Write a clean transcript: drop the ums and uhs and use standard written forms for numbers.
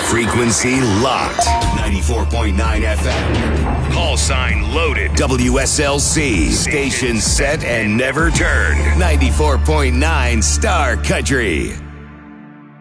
Frequency locked. 94.9 FM. Call sign loaded. WSLC. Station set and never turned. 94.9 Star Country.